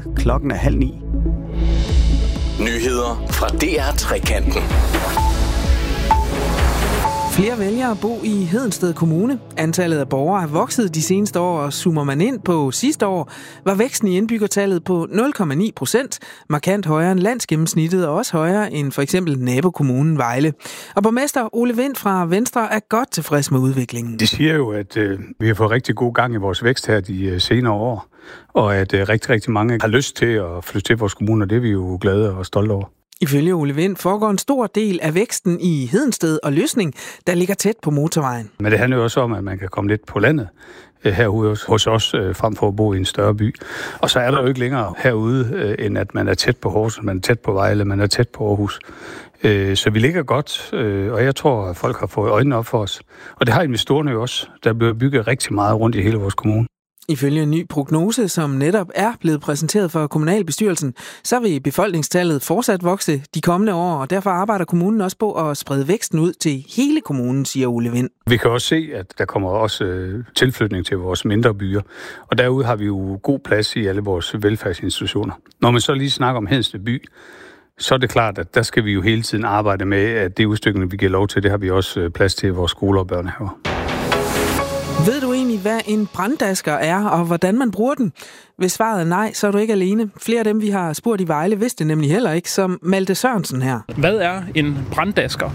Klokken er 8:30. Nyheder fra DR Trekanten. Flere vælger at bo i Hedensted Kommune. Antallet af borgere er vokset de seneste år, og zoomer man ind på sidste år, var væksten i indbyggertallet på 0,9%, markant højere end landsgennemsnittet og også højere end for eksempel nabokommunen Vejle. Og borgmester Ole Wind fra Venstre er godt tilfreds med udviklingen. De siger jo, at vi har fået rigtig god gang i vores vækst her de senere år, og at rigtig mange har lyst til at flytte til vores kommune, og det er vi jo glade og stolte over. Ifølge Ole Wind foregår en stor del af væksten i Hedensted og Løsning, der ligger tæt på motorvejen. Men det handler jo også om, at man kan komme lidt på landet herude hos os, frem for at bo i en større by. Og så er der jo ikke længere herude, end at man er tæt på Horsens, man er tæt på Vejle, man er tæt på Aarhus. Så vi ligger godt, og jeg tror, at folk har fået øjnene op for os. Og det har investorerne jo også. Der bliver bygget rigtig meget rundt i hele vores kommune. Ifølge en ny prognose, som netop er blevet præsenteret for kommunalbestyrelsen, så vil befolkningstallet fortsat vokse de kommende år, og derfor arbejder kommunen også på at sprede væksten ud til hele kommunen, siger Ole Wind. Vi kan også se, at der kommer også tilflytning til vores mindre byer, og derude har vi jo god plads i alle vores velfærdsinstitutioner. Når man så lige snakker om Hedensted by, så er det klart, at der skal vi jo hele tiden arbejde med, at det udstykkende, vi giver lov til, det har vi også plads til i vores skoler og børnehaver. Ved du egentlig, hvad en branddasker er, og hvordan man bruger den? Hvis svaret er nej, så er du ikke alene. Flere af dem, vi har spurgt i Vejle, vidste det nemlig heller ikke, som Malte Sørensen her. Hvad er en branddasker?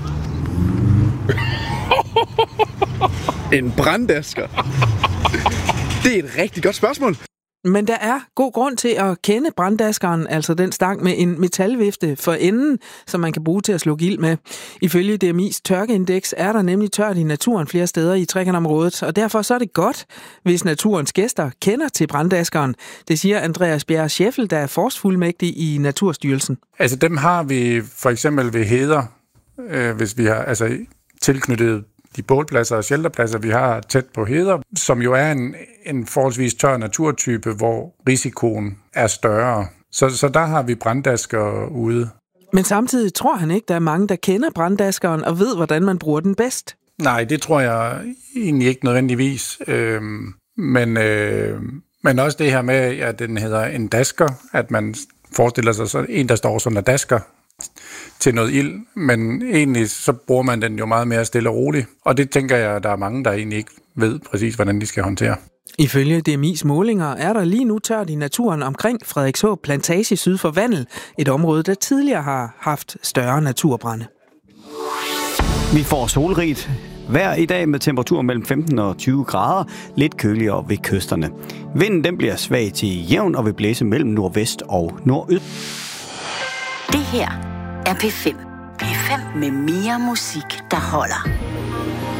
En branddasker? Det er et rigtig godt spørgsmål. Men der er god grund til at kende branddaskeren, altså den stang med en metalvifte for enden, som man kan bruge til at slukke ild med. Ifølge DMI's tørkeindeks er der nemlig tørt i naturen flere steder i Trekantområdet, og derfor så er det godt, hvis naturens gæster kender til branddaskeren. Det siger Andreas Bjerre Scheffel, der er forsfuldmægtig i Naturstyrelsen. Altså dem har vi for eksempel ved heder, hvis vi har tilknyttet de bålpladser og shelterpladser, vi har tæt på heder, som jo er en forholdsvis tør naturtype, hvor risikoen er større. Så der har vi branddasker ude. Men samtidig tror han ikke, der er mange, der kender branddaskeren og ved, hvordan man bruger den bedst. Nej, det tror jeg egentlig ikke nødvendigvis. Men også det her med, at den hedder en dasker, at man forestiller sig så en, der står sådan og dasker til noget ild, men egentlig så bruger man den jo meget mere stille og roligt. Og det tænker jeg, der er mange, der egentlig ikke ved præcis, hvordan de skal håndtere. Ifølge DMI's målinger er der lige nu tørt i naturen omkring Frederikshåb Plantage syd for Vandel, et område, der tidligere har haft større naturbrande. Vi får solrigt vejr i dag med temperaturer mellem 15 og 20 grader, lidt køligere ved kysterne. Vinden den bliver svag til jævn og vil blæse mellem nordvest og nordøst. Det her er P5. P5 med mere musik, der holder.